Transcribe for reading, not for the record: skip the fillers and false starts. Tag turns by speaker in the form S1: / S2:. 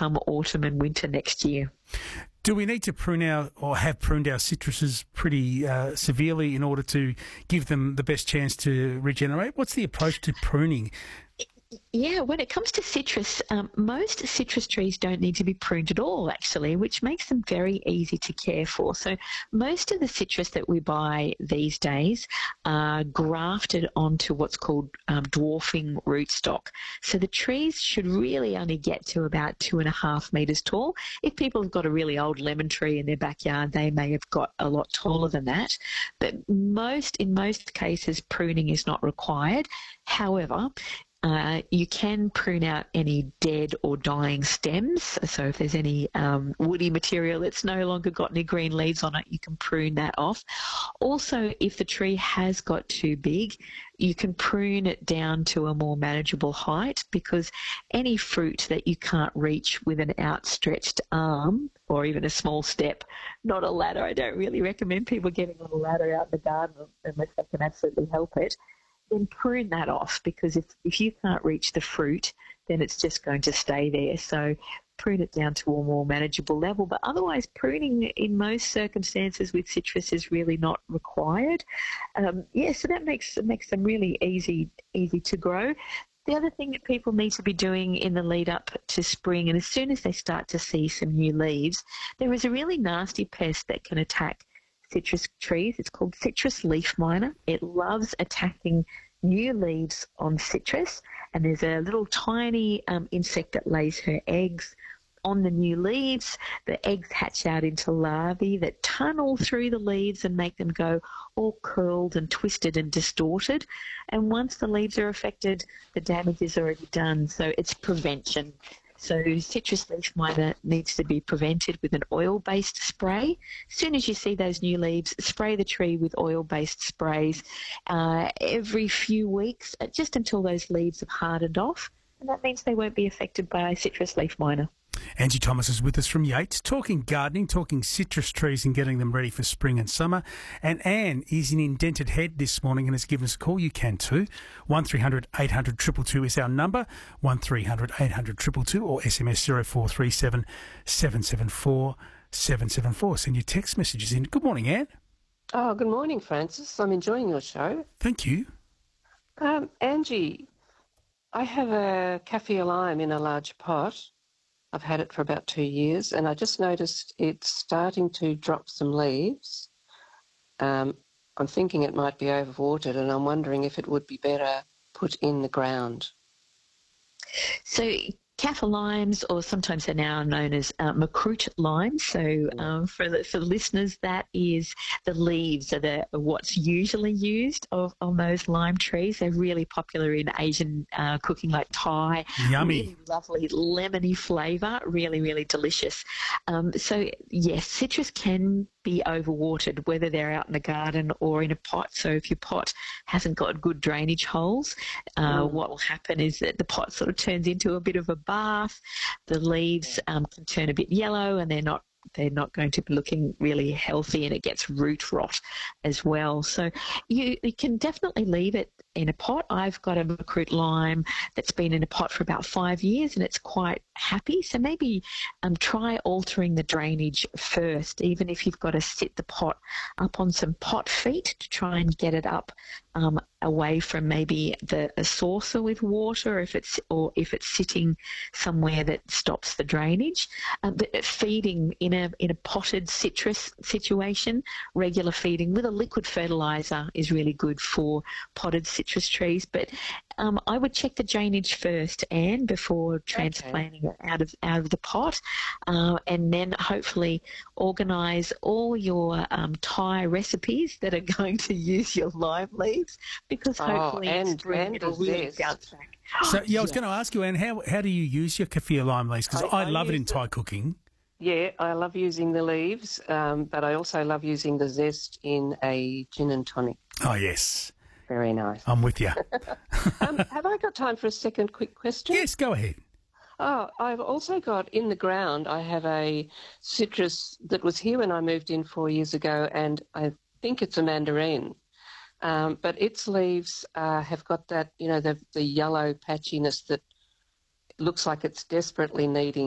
S1: come autumn and winter next year.
S2: Do we need to prune or have pruned our citruses pretty severely in order to give them the best chance to regenerate? What's the approach to pruning?
S1: Yeah, when it comes to citrus, most citrus trees don't need to be pruned at all, actually, which makes them very easy to care for. So most of the citrus that we buy these days are grafted onto what's called dwarfing rootstock. So the trees should really only get to about 2.5 metres tall. If people have got a really old lemon tree in their backyard, they may have got a lot taller than that. But in most cases, pruning is not required. However, you can prune out any dead or dying stems. So if there's any woody material that's no longer got any green leaves on it, you can prune that off. Also, if the tree has got too big, you can prune it down to a more manageable height, because any fruit that you can't reach with an outstretched arm or even a small step, not a ladder. I don't really recommend people getting on a ladder out in the garden unless they can absolutely help it. Then prune that off, because if you can't reach the fruit, then it's just going to stay there. So prune it down to a more manageable level. But otherwise, pruning in most circumstances with citrus is really not required. So that makes them really easy to grow. The other thing that people need to be doing in the lead up to spring, and as soon as they start to see some new leaves, there is a really nasty pest that can attack citrus trees. It's called citrus leaf miner. It loves attacking new leaves on citrus, and there's a little tiny insect that lays her eggs on the new leaves. The eggs hatch out into larvae that tunnel through the leaves and make them go all curled and twisted and distorted. And once the leaves are affected, the damage is already done. So it's prevention. So citrus leaf miner needs to be prevented with an oil-based spray. As soon as you see those new leaves, spray the tree with oil-based sprays every few weeks, just until those leaves have hardened off. And that means they won't be affected by citrus leaf miner.
S2: Angie Thomas is with us from Yates, talking gardening, talking citrus trees and getting them ready for spring and summer. And Anne is in Indented Head this morning and has given us a call. You can too. 1300 800 222 is our number, 1300 800 222, or SMS 0437 774 774. Send your text messages in. Good morning, Anne.
S3: Oh, good morning, Francis. I'm enjoying your show.
S2: Thank you.
S3: Angie, I have a kaffir lime in a large pot. I've had it for about 2 years, and I just noticed it's starting to drop some leaves. I'm thinking it might be overwatered, and I'm wondering if it would be better put in the ground.
S1: So kaffir limes, or sometimes they're now known as macroot limes. So for the listeners, that is the leaves are what's usually used on those lime trees. They're really popular in Asian cooking, like Thai.
S2: Yummy.
S1: Really lovely lemony flavour, really, really delicious. So yes, citrus can be overwatered, whether they're out in the garden or in a pot. So if your pot hasn't got good drainage holes, what will happen is that the pot sort of turns into a bit of a bath. The leaves can turn a bit yellow, and they're not going to be looking really healthy, and it gets root rot as well. So you can definitely leave it in a pot. I've got a macroot lime that's been in a pot for about 5 years, and it's quite happy. So maybe try altering the drainage first, even if you've got to sit the pot up on some pot feet to try and get it up away from maybe a saucer with water, if it's sitting somewhere that stops the drainage. But feeding in a potted citrus situation, regular feeding with a liquid fertiliser is really good for potted citrus trees. But I would check the drainage first, Anne, before transplanting it out of the pot, and then hopefully organise all your Thai recipes that are going to use your lime leaves, because hopefully in spring it'll really bounce back.
S2: So I was going to ask you, Anne, how do you use your kaffir lime leaves? Because I love it in Thai cooking.
S3: Yeah, I love using the leaves, but I also love using the zest in a gin and tonic.
S2: Oh, yes.
S3: Very nice.
S2: I'm with you.
S3: Have I got time for a second quick question?
S2: Yes, go ahead.
S3: Oh, I've also got in the ground, I have a citrus that was here when I moved in 4 years ago, and I think it's a mandarin. But its leaves have got that, the yellow patchiness that looks like it's desperately needing